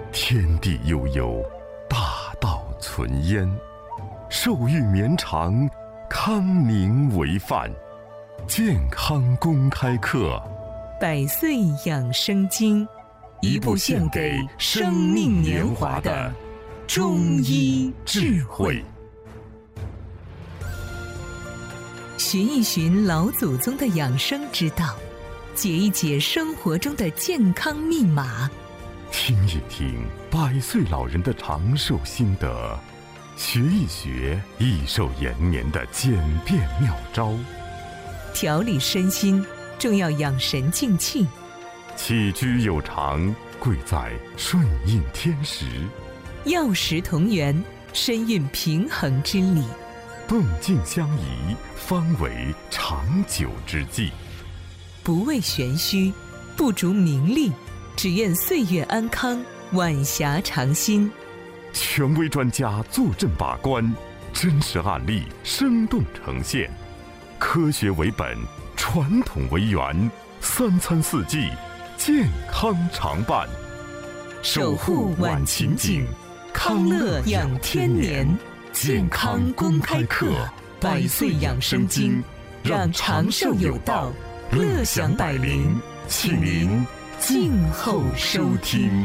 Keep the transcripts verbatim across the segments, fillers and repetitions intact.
天地悠悠，大道存焉。寿欲绵长，康宁为范。健康公开课， 百岁养生经，一部献给生命年华的中医智慧。寻一寻老祖宗的养生之道，解一解生活中的健康密码， 听一听百岁老人的长寿心得，学一学益寿延年的简便妙招。 调理身心，重要养神静气。 起居有常，贵在顺应天时。 药食同源，身运平衡之理。 动静相宜，方为长久之计。 不为玄虚，不逐名利，只愿岁月安康，晚霞长新。 权威专家坐镇把关，真实案例生动呈现。科学为本，传统为源，三餐四季，健康常伴。 守护晚晴景，康乐养天年。健康公开课，百岁养生经，让长寿有道，乐享百龄。请您静候收听。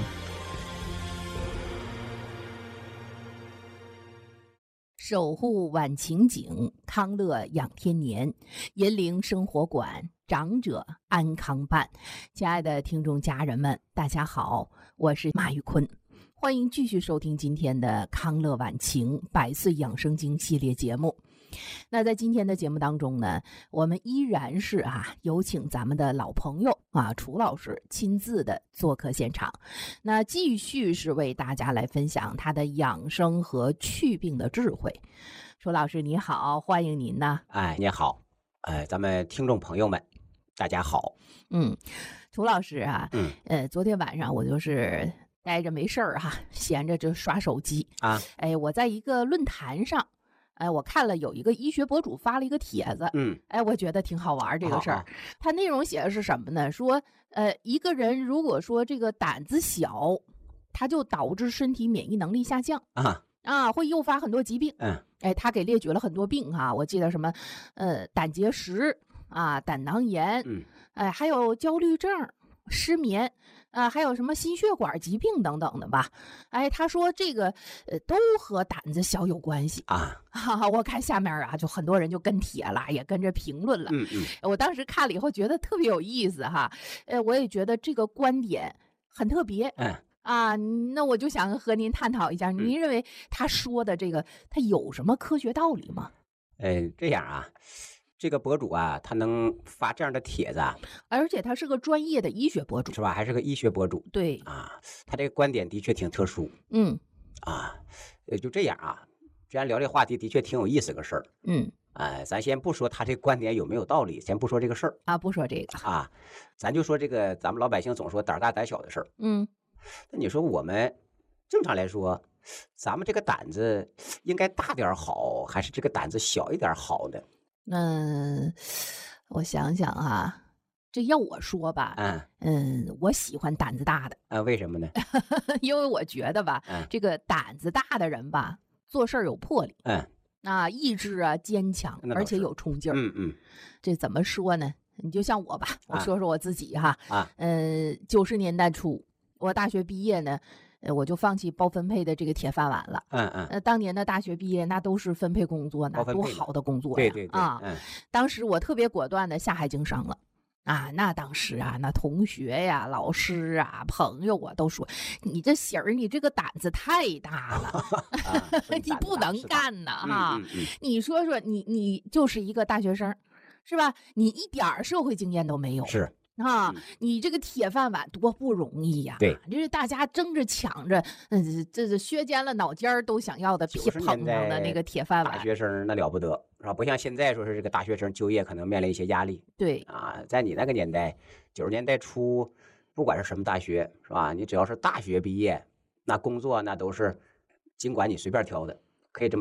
守护晚晴景，康乐养天年，银铃生活馆，长者安康伴。亲爱的听众家人们，大家好，我是马玉坤，欢迎继续收听今天的康乐晚晴百岁养生经系列节目。那在今天的节目当中呢，我们依然是啊有请咱们的老朋友啊楚老师亲自的做客现场，那继续是为大家来分享他的养生和祛病的智慧。楚老师你好，欢迎您呢。 哎，你好，哎，咱们听众朋友们，大家好。 嗯，楚老师啊， 嗯， 呃，昨天晚上我就是待着没事儿哈，闲着就刷手机啊， 哎，我在一个论坛上。哎，我看了有一个医学博主发了一个帖子， 嗯， 哎，我觉得挺好玩这个事儿。 好好他内容写的是什么呢？说，呃，一个人如果说这个胆子小，他就导致身体免疫能力下降啊啊，会诱发很多疾病。 嗯， 哎，他给列举了很多病哈、啊，我记得什么，呃，胆结石啊，胆囊炎， 嗯， 哎，还有焦虑症。失眠啊、呃，还有什么心血管疾病等等的吧？哎，他说这个呃都和胆子小有关系啊。 哈哈，我看下面啊，就很多人就跟帖了，也跟着评论了。 嗯嗯， 我当时看了以后觉得特别有意思哈，呃，我也觉得这个观点很特别。 嗯啊，那我就想和您探讨一下，您认为他说的这个他有什么科学道理吗？ 呃，这样啊。这个博主啊，他能发这样的帖子啊， 而且他是个专业的医学博主， 是吧？还是个医学博主， 对啊，他这个观点的确挺特殊， 嗯， 啊，呃，就这样啊，既然聊这话题，的确挺有意思个事儿， 嗯， 哎、呃，咱先不说他这观点有没有道理，先不说这个事儿啊，不说这个啊，咱就说这个咱们老百姓总说胆大胆小的事儿， 嗯， 那你说我们正常来说，咱们这个胆子应该大点好，还是这个胆子小一点好呢？ 那我想想啊，这要我说吧， 嗯嗯，我喜欢胆子大的。 啊，为什么呢？ 因为我觉得吧， 嗯、 这个胆子大的人吧，做事儿有魄力， 嗯， 啊，意志啊坚强，而且有冲劲儿。 嗯嗯， 这怎么说呢？你就像我吧，我说说我自己哈， 啊， 嗯，九十年代初，我大学毕业呢。呃，我就放弃包分配的这个铁饭碗了。 嗯嗯。 呃，当年的大学毕业那都是分配工作，那多好的工作呀！ 对对对啊， 嗯， 当时我特别果断的下海经商了。啊，那当时啊，那同学呀、老师啊、朋友啊都说，你这喜儿，你这个胆子太大了， 啊、 你不能干呐哈！ 嗯嗯嗯、 你说说，你你就是一个大学生，是吧？你一点社会经验都没有。 是。 啊、 嗯， 你这个铁饭碗多不容易呀！ 对， 这是大家争着抢着，嗯，这是削尖了脑尖儿都想要的， 九十年代的那个铁饭碗。 大学生那了不得，是吧？不像现在说是这个大学生就业可能面临一些压力。 对啊，在你那个年代，九十年代初，不管是什么大学，是吧？你只要是大学毕业，那工作那都是，尽管你随便挑的，可以这么讲。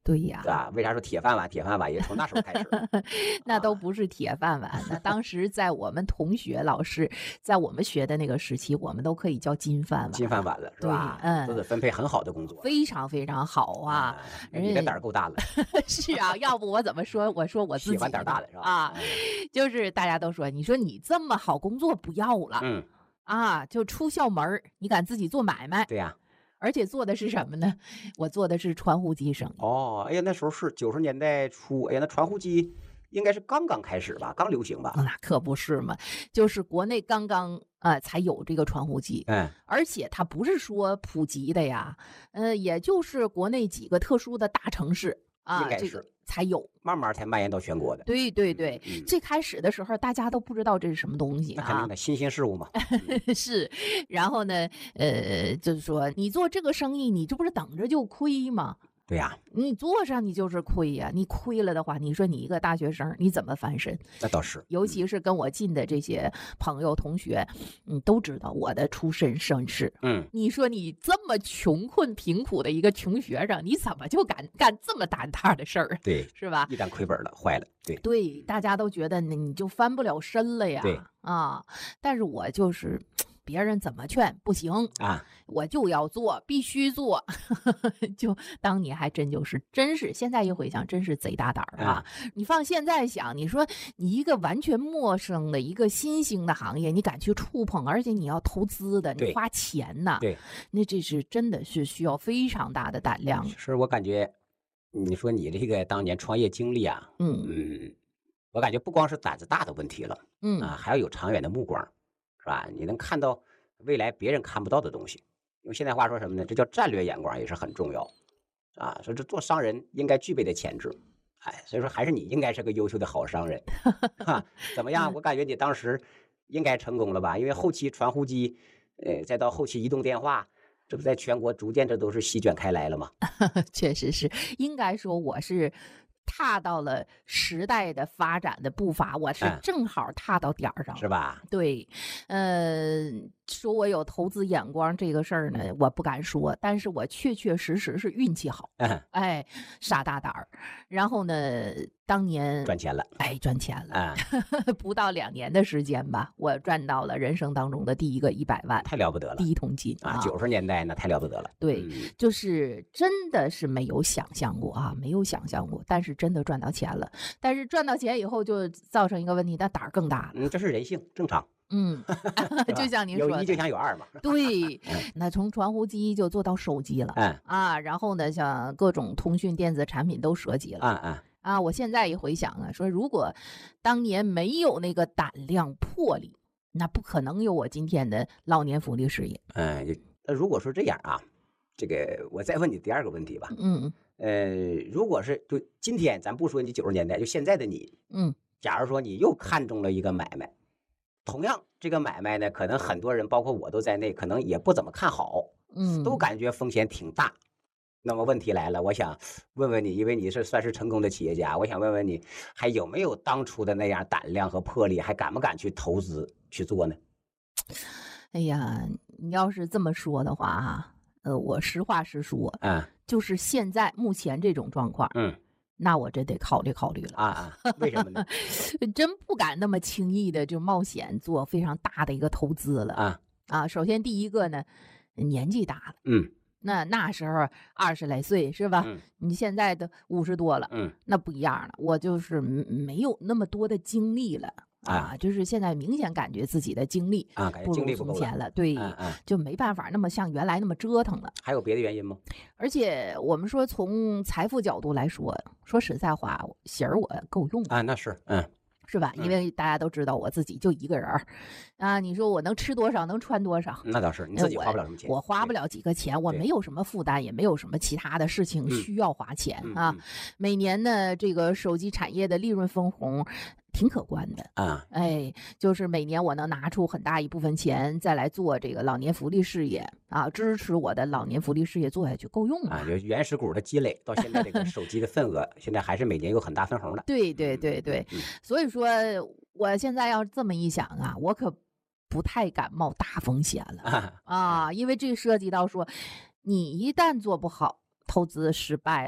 对呀， 对吧？为啥说铁饭碗？铁饭碗也从那时候开始。 那都不是铁饭碗。那当时在我们同学、老师，在我们学的那个时期，我们都可以叫金饭碗。 金饭碗了，是吧？ 嗯， 都得分配很好的工作， 非常非常好啊。 你的胆儿够大了。 是啊，要不我怎么说？我说我自己喜欢胆大的是吧？ 啊，就是大家都说，你说你这么好工作不要了， 嗯， 啊，就出校门你敢自己做买卖？ 对呀。 而且做的是什么呢？我做的是传呼机生意。 哦，哎呀，那时候是九十年代初，哎呀，那传呼机应该是刚刚开始吧，刚流行吧？ 那可不是嘛，就是国内刚刚呃才有这个传呼机， 嗯， 而且它不是说普及的呀，呃，也就是国内几个特殊的大城市啊， 应该是、 这个、才有， 慢慢才蔓延到全国的。 对对对， 嗯、 最开始的时候大家都不知道这是什么东西啊， 那肯定的，新鲜事物嘛。 嗯、是，然后呢，呃，就是说你做这个生意，你这不是等着就亏吗？ 对呀、啊， 你做上你就是亏呀、啊，你亏了的话，你说你一个大学生你怎么翻身？ 那倒是， 尤其是跟我近的这些朋友同学，嗯，都知道我的出身身世。 嗯， 你说你这么穷困贫苦的一个穷学生，你怎么就敢干这么胆大的事儿？ 对， 是吧？ 一旦亏本了，坏了。对对，大家都觉得你就翻不了身了呀。 对啊，但是我就是。别人怎么劝不行啊， 我就要做，必须做。就当年还真就是，真是现在一回想，真是贼大胆儿啊！嗯、你放现在想，你说你一个完全陌生的一个新兴的行业，你敢去触碰，而且你要投资的，你花钱呐， 对， 那这是真的是需要非常大的胆量。 是我感觉，你说你这个当年创业经历啊， 嗯嗯，我感觉不光是胆子大的问题了， 嗯啊，还要有长远的目光。是吧？你能看到未来别人看不到的东西，用现代话说什么呢？这叫战略眼光，也是很重要啊。所以这做商人应该具备的潜质，哎，所以说还是你应该是个优秀的好商人。哈，怎么样？我感觉你当时应该成功了吧？因为后期传呼机，呃，再到后期移动电话，这不在全国逐渐这都是席卷开来了吗？ 确实是，应该说我是。踏到了时代的发展的步伐，我是正好踏到点儿上、 嗯，是吧？ 对，呃，说我有投资眼光这个事儿呢，我不敢说，但是我确确实实是运气好， 嗯、 哎，傻大胆儿，然后呢，当年赚钱了， 哎，赚钱了， 嗯、 不到两年的时间吧，我赚到了人生当中的第一个一百万， 太了不得了， 第一桶金啊！九十年代那太了不得了， 对， 嗯、 就是真的是没有想象过啊，没有想象过，但是真的赚到钱了，但是赚到钱以后就造成一个问题，那胆儿更大了， 嗯，这是人性，正常。 嗯，就像您说的， 有一就想有二嘛。 对，那从传呼机就做到手机了， 嗯啊，然后呢，像各种通讯电子产品都涉及了， 嗯嗯啊，我现在一回想啊，说如果当年没有那个胆量魄力，那不可能有我今天的老年福利事业。 嗯，那如果说这样啊，这个我再问你第二个问题吧。 嗯呃，如果是就今天咱不说你九十年代，就现在的你， 嗯， 假如说你又看中了一个买卖。同样，这个买卖呢，可能很多人，包括我都在内，可能也不怎么看好， 嗯， 都感觉风险挺大。那么问题来了，我想问问你，因为你是算是成功的企业家，我想问问你，还有没有当初的那样胆量和魄力，还敢不敢去投资去做呢？ 哎呀，你要是这么说的话哈，呃，我实话实说， 嗯， 就是现在目前这种状况， 嗯。 那我这得考虑考虑了啊啊！为什么呢？ 真不敢那么轻易的就冒险做非常大的一个投资了啊啊！首先第一个呢，年纪大了， 嗯， 那那时候二十来岁是吧？ 嗯、 你现在都五十多了， 嗯， 那不一样了。我就是没有那么多的精力了。啊，就是现在明显感觉自己的精力啊， 不如从前了，对， 嗯嗯、 就没办法那么像原来那么折腾了。 还有别的原因吗？ 而且我们说从财富角度来说，说实在话，媳儿我够用啊，那是，嗯， 是吧？因为大家都知道我自己就一个人儿，啊，你说我能吃多少，能穿多少？ 那倒是，你自己花不了什么钱， 我, 我花不了几个钱，我没有什么负担，也没有什么其他的事情需要花钱、 嗯、 啊。 嗯、 每年呢，这个手机产业的利润分红挺可观的啊， 哎，就是每年我能拿出很大一部分钱再来做这个老年福利事业啊，支持我的老年福利事业做下去，够用了啊。就原始股的积累到现在这个手机的份额，现在还是每年有很大分红的。 对对对对， 嗯、 所以说我现在要这么一想啊，我可不太敢冒大风险了啊, 啊，因为这涉及到说，你一旦做不好，投资失败了。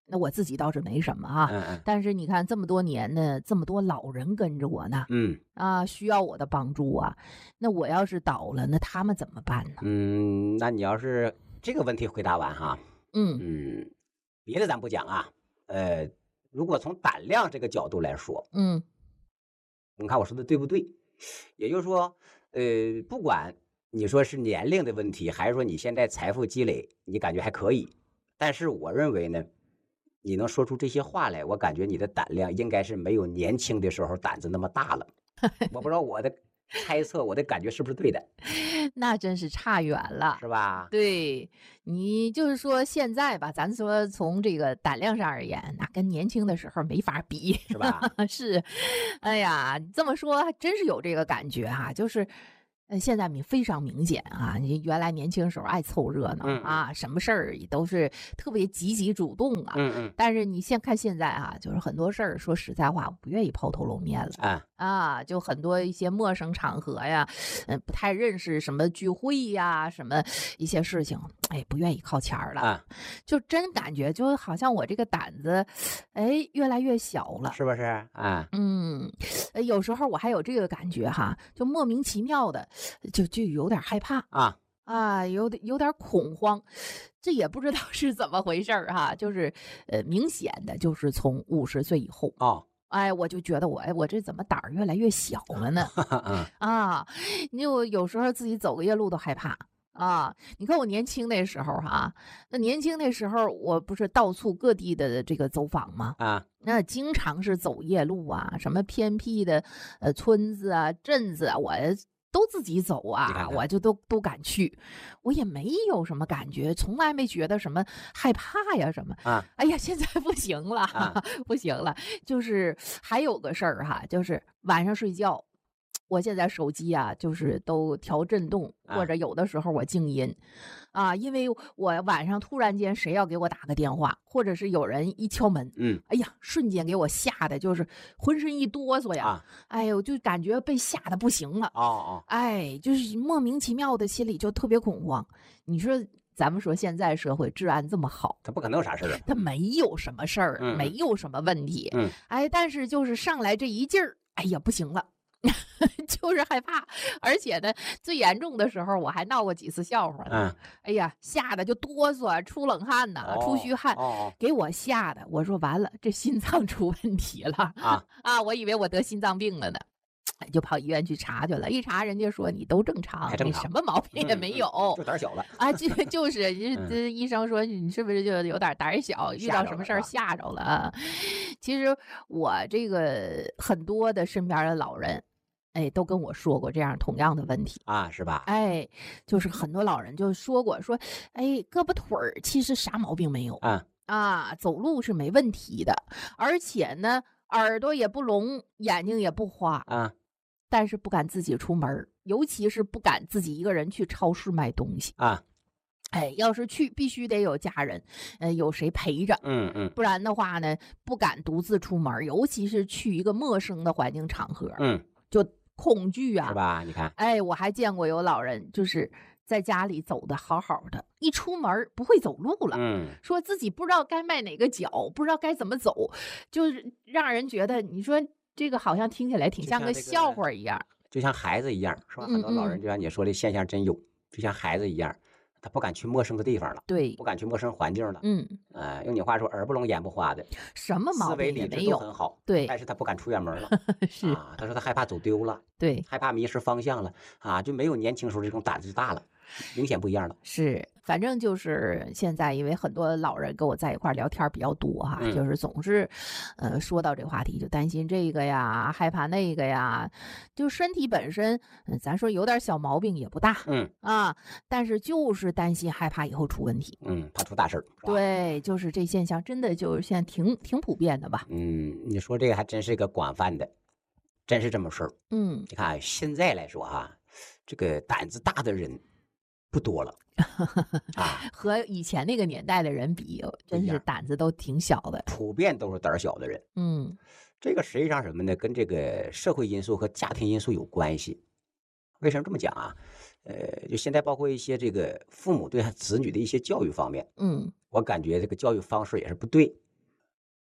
那我自己倒是没什么啊， 嗯嗯但是你看这么多年呢，这么多老人跟着我呢， 嗯啊，需要我的帮助啊，那我要是倒了，那他们怎么办呢？ 嗯，那你要是这个问题回答完哈， 嗯嗯，别的咱不讲啊，呃，如果从胆量这个角度来说， 嗯你看我说的对不对？也就是说，呃，不管你说是年龄的问题，还是说你现在财富积累，你感觉还可以，但是我认为呢，你能说出这些话来，我感觉你的胆量应该是没有年轻的时候胆子那么大了。我不知道我的猜测，我的感觉是不是对的， 那真是差远了。 是吧？ 对，你就是说现在吧，咱说从这个胆量上而言，那跟年轻的时候没法比， 是吧？ 是，哎呀，这么说还真是有这个感觉哈、就是。呃，现在明非常明显啊！你原来年轻时候爱凑热闹、 嗯嗯啊，什么事儿也都是特别积极主动啊。 嗯嗯但是你现看现在啊，就是很多事儿，说实在话，我不愿意抛头露面了。 啊， 啊，就很多一些陌生场合呀，嗯，不太认识什么聚会呀，什么一些事情，哎，不愿意靠前儿了， 啊， 就真感觉就好像我这个胆子，哎，越来越小了。 是不是啊？ 嗯，呃有时候我还有这个感觉哈，就莫名其妙的，就就有点害怕啊， 啊，有点有点恐慌，这也不知道是怎么回事儿哈，就是呃，明显的就是从五十岁以后。 哦， 哎，我就觉得我，哎，我这怎么胆儿越来越小了呢？ 嗯啊，你就有时候自己走个夜路都害怕啊。你看我年轻那时候哈、那年轻那时候我不是到处各地的这个走访吗？ 啊， 那经常是走夜路啊，什么偏僻的呃村子啊、镇子啊，我都自己走啊， 你看看我就都都敢去，我也没有什么感觉，从来没觉得什么害怕呀什么。 啊， 哎呀，现在不行了， 啊不行了，就是还有个事儿哈，就是晚上睡觉。我现在手机啊，就是都调震动， 啊或者有的时候我静音，啊，因为我晚上突然间谁要给我打个电话，或者是有人一敲门， 嗯哎呀，瞬间给我吓得就是浑身一哆嗦呀， 啊， 哎呦，就感觉被吓得不行了， 哦哦， 哎，就是莫名其妙的心里就特别恐慌。你说咱们说现在社会治安这么好， 他不可能有啥事儿啊。 它没有什么事儿， 嗯没有什么问题， 嗯哎，但是就是上来这一劲儿，哎呀，不行了。就是害怕，而且呢，最严重的时候我还闹过几次笑话呢。 嗯， 哎呀，吓得就哆嗦，出冷汗呐， 哦出虚汗， 哦哦给我吓得，我说完了，这心脏出问题了啊啊！我以为我得心脏病了呢。哎就跑医院去查去了，一查人家说你都正常， 还正常你什么毛病也嗯嗯没有。 就胆儿小了。 啊，这就是这嗯这医生说你是不是就有点胆儿小，遇吓到什么事儿着了是吧吓着了啊？其实我这个很多的身边的老人，哎，都跟我说过这样同样的问题。 啊，是吧？ 哎，就是很多老人就说过说，哎，胳膊腿儿其实啥毛病没有啊， 啊，走路是没问题的，而且呢，耳朵也不聋，眼睛也不花， 啊， 但是不敢自己出门儿，尤其是不敢自己一个人去超市买东西。 啊， 哎，要是去，必须得有家人，呃，有谁陪着， 嗯嗯不然的话呢，不敢独自出门儿，尤其是去一个陌生的环境场合， 嗯， 就恐惧啊， 是吧？你看， 哎，我还见过有老人就是在家里走的好好的，一出门儿不会走路了。 嗯， 说自己不知道该迈哪个脚，不知道该怎么走，就是让人觉得，你说这个好像听起来挺像个就像这个笑话一样。 就像孩子一样，是吧？ 嗯很多老嗯人就像你说的现象真有，就像孩子一样，他不敢去陌生的地方了， 对不，敢去陌生环境了。 嗯， 呃，用你话说，耳不聋眼不花的， 什么毛思维病也没有理智都很。好， 对但是他不敢出远门了是， 啊。他说他害怕走丢了， 对， 害怕迷失方向了啊，就没有年轻时候这种胆子就大了，明显不一样了。 是，反正就是现在，因为很多老人跟我在一块儿聊天儿比较多哈， 嗯就是总是，呃，说到这个话题就担心这个呀，害怕那个呀，就身体本身，嗯，咱说有点小毛病也不大嗯啊，但是就是担心害怕以后出问题。 嗯，怕出大事儿，是吧？ 对，就是这现象真的就是现在挺挺普遍的吧？ 嗯，你说这个还真是个广泛的，真是这么事儿。 嗯， 你看现在来说哈、这个胆子大的人不多了啊， 和以前那个年代的人比，真是样胆子都挺小的。 普遍都是胆儿小的人。 嗯这个实际上什么呢？跟这个社会因素和家庭因素有关系。为什么这么讲啊？呃，就现在包括一些这个父母对子女的一些教育方面， 嗯我感觉这个教育方式也是不对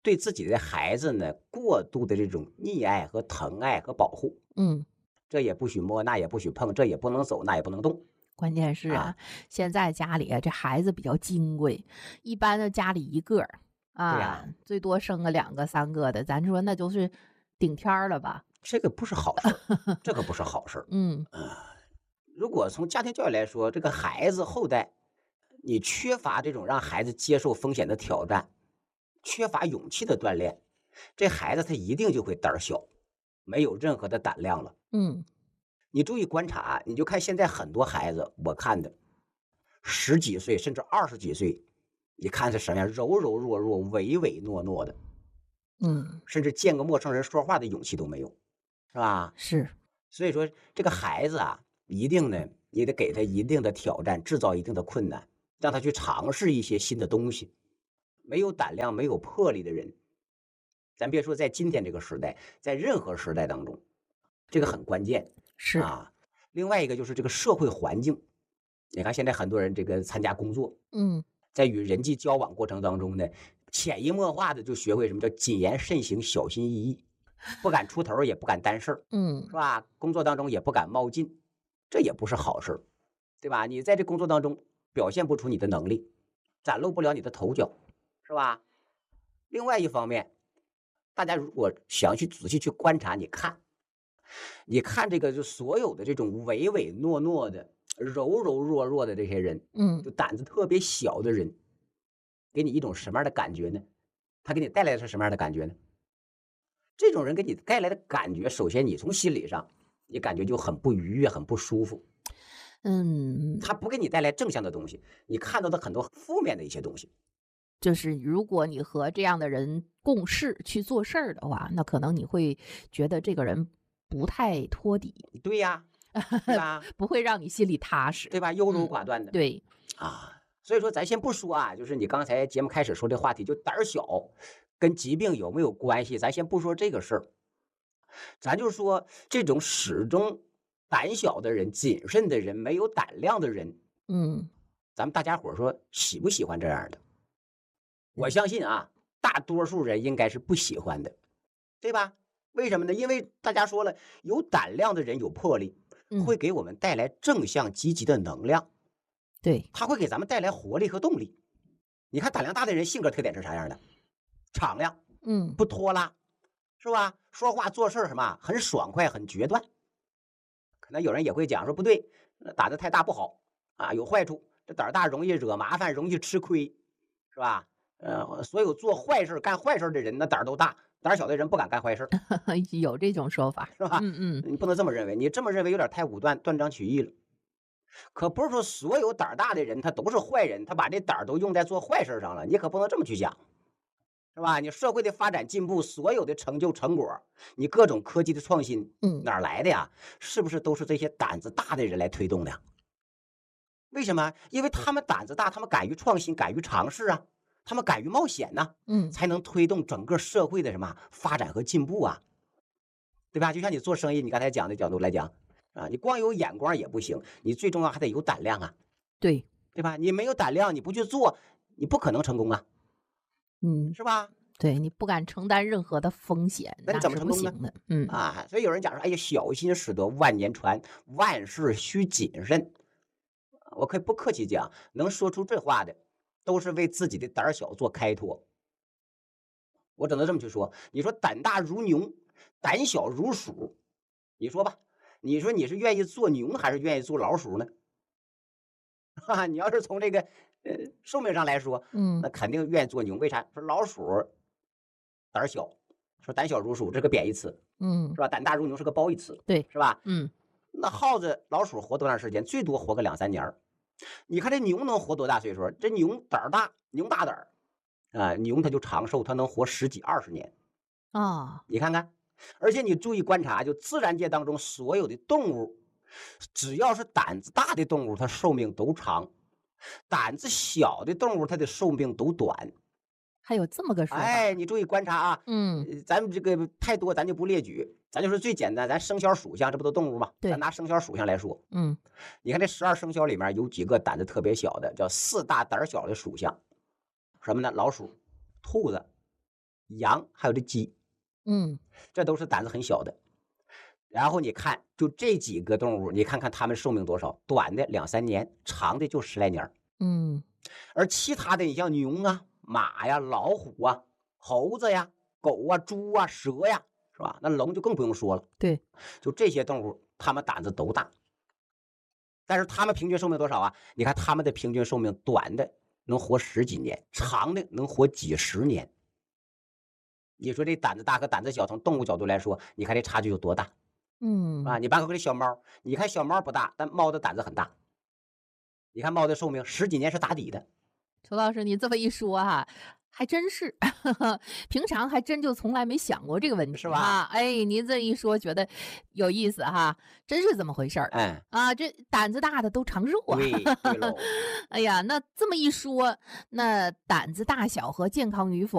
对自己的孩子呢过度的这种溺爱和疼爱和保护。 嗯， 这也不许摸，那也不许碰，这也不能走，那也不能动。 关键是啊， 啊现在家里啊这孩子比较金贵，一般的家里一个儿啊， 对呀最多生个两个三个的，咱说那就是顶天儿了吧？ 这个不是好事儿，这个不是好事儿。 嗯如果从家庭教育来说，这个孩子后代，你缺乏这种让孩子接受风险的挑战，缺乏勇气的锻炼，这孩子他一定就会胆儿小，没有任何的胆量了。 嗯你注意观察，你就看现在很多孩子，我看的十几岁甚至二十几岁，你看是什么样，柔柔弱弱、唯唯诺诺的， 嗯， 甚至见个陌生人说话的勇气都没有，是吧？ 是， 所以说，这个孩子啊，一定呢，你得给他一定的挑战，制造一定的困难，让他去尝试一些新的东西。没有胆量、没有魄力的人，咱别说在今天这个时代，在任何时代当中，这个很关键是啊。另外一个就是这个社会环境，你看现在很多人这个参加工作， 嗯在与人际交往过程当中呢，潜移默化的就学会什么叫谨言慎行、小心翼翼，不敢出头，也不敢担事儿。 嗯是吧？工作当中也不敢冒进，这也不是好事儿，对吧？你在这工作当中表现不出你的能力，展露不了你的头角，是吧？另外一方面，大家如果想去仔细去观察，你看，你看这个就所有的这种唯唯诺诺的、柔柔弱弱的这些人， 嗯就胆子特别小的人，给你一种什么样的感觉呢？他给你带来的是什么样的感觉呢？这种人给你带来的感觉，首先你从心理上，你感觉就很不愉悦、很不舒服。 嗯， 他不给你带来正向的东西，你看到的很多负面的一些东西。 就是如果你和这样的人共事去做事儿的话，那可能你会觉得这个人不太托底， 对呀，对吧？ 不会让你心里踏实。 对吧？优柔寡断的。 对， 啊，所以说咱先不说啊，就是你刚才节目开始说这话题，就胆儿小跟疾病有没有关系？咱先不说这个事儿，咱就说这种始终胆小的人、谨慎的人、没有胆量的人， 嗯咱们大家伙儿说喜不喜欢这样的？我相信啊，大多数人应该是不喜欢的，对吧？为什么呢？因为大家说了，有胆量的人有魄力， 嗯， 会给我们带来正向积极的能量， 对， 它会给咱们带来活力和动力。你看胆量大的人性格特点是啥样的？敞亮， 嗯不拖拉，是吧？说话做事儿什么很爽快，很决断。可能有人也会讲说不对，胆子太大不好啊，有坏处。这胆儿大容易惹麻烦，容易吃亏，是吧？呃，所有做坏事、干坏事的人，那胆儿都大；胆儿小的人不敢干坏事， 有这种说法， 是吧？ 嗯嗯你不能这么认为，你这么认为有点太武断、断章取义了。可不是说所有胆儿大的人他都是坏人，他把这胆儿都用在做坏事上了，你可不能这么去想，是吧？你社会的发展进步，所有的成就成果，你各种科技的创新， 嗯， 哪儿来的呀？是不是都是这些胆子大的人来推动的？为什么？因为他们胆子大，他们敢于创新，敢于尝试啊，他们敢于冒险呐、 嗯才能推动整个社会的什么发展和进步啊，对吧？就像你做生意，你刚才讲的角度来讲啊，你光有眼光也不行，你最重要还得有胆量啊， 对， 对吧？你没有胆量，你不去做，你不可能成功啊， 嗯是吧？ 对，你不敢承担任何的风险， 那你怎么是成功呢不行的。嗯啊，所以有人讲说，哎呀，小心驶得万年船，万事须谨慎。我可以不客气讲，能说出这话的，都是为自己的胆儿小做开脱。我只能这么去说。你说胆大如牛，胆小如鼠，你说吧，你说你是愿意做牛还是愿意做老鼠呢？哈、啊，你要是从这个呃寿命上来说， 嗯那肯定愿意做牛。为啥？说老鼠胆儿小，说胆小如鼠这是个贬义词， 嗯是，吧？胆大如牛是个褒义词， 对， 是吧？ 嗯那耗子、老鼠活多长时间？最多活个两三年儿。你看这牛能活多大岁数？这牛胆儿大，牛大胆儿啊，牛它就长寿，它能活十几二十年。 啊， 你看看，而且你注意观察，就自然界当中所有的动物，只要是胆子大的动物，它寿命都长；胆子小的动物，它的寿命都短。 还有这么个说法。 哎，你注意观察啊， 嗯呃咱们这个太多，咱就不列举，咱就说最简单，咱生肖属相，这不都动物吗？ 对咱拿生肖属相来说， 嗯你看这十二生肖里面有几个胆子特别小的，叫四大胆小的属相，什么呢？老鼠、兔子、 羊还有这鸡， 嗯， 这都是胆子很小的。然后你看，就这几个动物，你看看它们寿命多少？短的两三年，长的就十来年。 嗯， 而其他的，你像牛啊、马呀、老虎啊、猴子呀、狗啊、猪啊、蛇呀，是吧？那龙就更不用说了。 对， 就这些动物，它们胆子都大。但是它们平均寿命多少啊？你看它们的平均寿命，短的能活十几年，长的能活几十年。你说这胆子大和胆子小，从动物角度来说，你看这差距有多大？ 嗯啊，你包括这小猫，你看小猫不大，但猫的胆子很大。你看猫的寿命十几年是打底的。 裘老师，你这么一说哈、还真是，平常还真就从来没想过这个问题， 是吧啊？哎，您这一说，觉得有意思哈，真是这么回事儿。 嗯， 啊，这胆子大的都长寿啊！ 对对喽。 哎呀，那这么一说，那胆子大小和健康与否